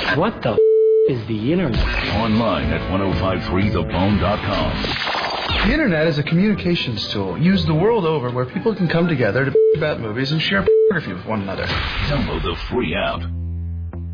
What the is the internet? Online at 1053thebone.com. The internet is a communications tool used the world over where people can come together to about movies and share photography with one another. Download the free app.